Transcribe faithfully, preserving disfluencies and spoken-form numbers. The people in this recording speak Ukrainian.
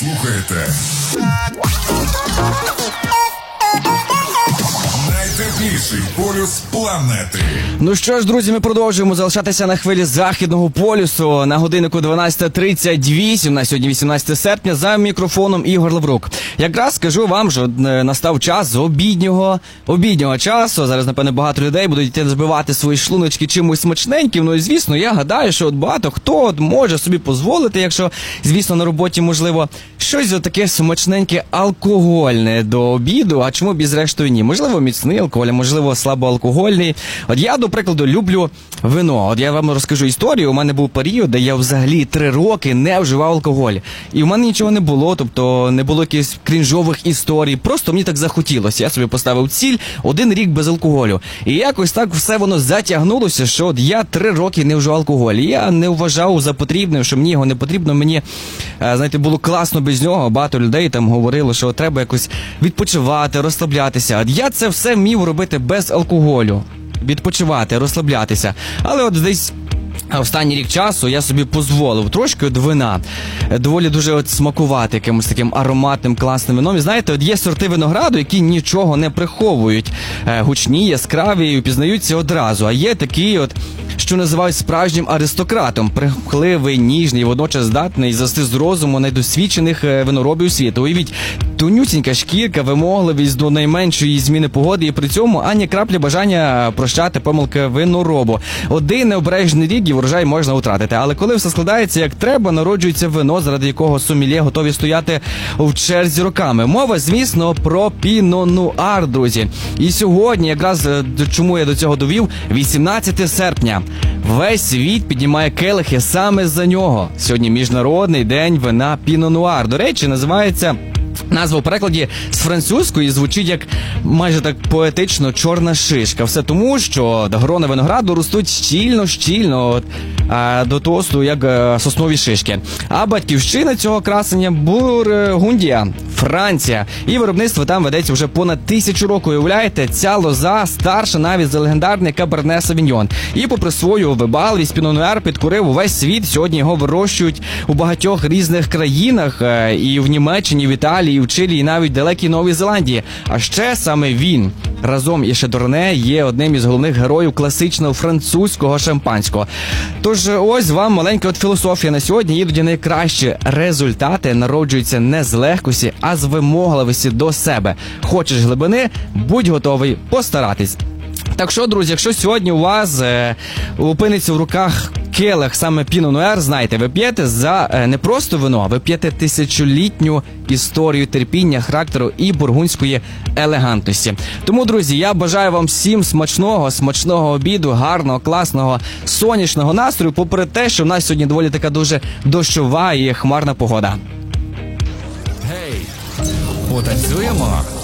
слухаєте найтепліший полюс планети. Ну що ж, друзі, ми продовжуємо залишатися на хвилі Західного полюсу. На годиннику дванадцята тридцять вісім, на сьогодні вісімнадцяте серпня, за мікрофоном Ігор Лаврук. Якраз скажу вам, що настав час обіднього, обіднього часу. Зараз, напевно, багато людей будуть йти збивати свої шлуночки чимось смачненьким. Ну і, звісно, я гадаю, що от багато хто от може собі дозволити, якщо, звісно, на роботі, можливо, щось таке смачненьке алкогольне до обіду, а чому б і зрештою ні? Можливо, міцний алкоголь, можливо, слабоалкогольний. От я, до прикладу, люблю вино. От я вам розкажу історію. У мене був період, де я взагалі три роки не вживав алкоголь. І у мене нічого не було, тобто не було якихось крінжових історій. Просто мені так захотілося. Я собі поставив ціль один рік без алкоголю. І якось так все воно затягнулося, що от я три роки не вживав алкоголь. І я не вважав за потрібним, що мені його не потрібно. Мені, знаєте, було класно без нього. Багато людей там говорило, що треба якось відпочивати, розслаблятися. От я це все вмів робити без алкоголю. Відпочивати, розслаблятися. Але от десь останній рік часу я собі дозволив трошки от вина, доволі дуже от смакувати якимось таким ароматним, класним вином. І знаєте, от є сорти винограду, які нічого не приховують. Гучні, яскраві і впізнаються одразу. А є такі от, що називають справжнім аристократом. Прихливий, ніжний, водночас здатний завести з розуму найдосвідчених виноробів світу. Уявіть, тонюсінька шкірка, вимогливість до найменшої зміни погоди і при цьому ані краплі бажання прощати помилки виноробу. Один необережний рік і врожай можна втратити. Але коли все складається як треба, народжується вино, заради якого сомельє готові стояти в черзі роками. Мова, звісно, про піно-нуар, друзі. І сьогодні, якраз чому я до цього довів, вісімнадцяте серпня. Весь світ піднімає келихи саме за нього. Сьогодні Міжнародний день вина піно-нуар. До речі, називається... Назва в перекладі з французької звучить як майже так поетично «чорна шишка». Все тому, що грони винограду ростуть щільно-щільно до тосту, як соснові шишки. А батьківщина цього красення – Бургундія, Франція. І виробництво там ведеться вже понад тисячу років. Уявляєте, ця лоза старша навіть за легендарний Каберне Савіньйон. І попри свою вибагливість, піно-нуар підкорив увесь світ. Сьогодні його вирощують у багатьох різних країнах. І в Німеччині, в Італії, в Чилі, і навіть в далекій Новій Зеландії. А ще саме він разом із Шардоне є одним із головних героїв класичного французького шампанського. Тож ось вам маленька от філософія на сьогодні. Іноді найкращі результати народжуються не з легкості, а з вимогливості до себе. Хочеш глибини – будь готовий постаратись. Так що, друзі, якщо сьогодні у вас е, опиниться в руках келих саме піно-нуар, знайте, ви п'єте за е, не просто вино, ви п'єте тисячолітню історію терпіння, характеру і бургундської елегантності. Тому, друзі, я бажаю вам всім смачного, смачного обіду, гарного, класного, сонячного настрою, попри те, що в нас сьогодні доволі така дуже дощова і хмарна погода. Гей, потанцюємо?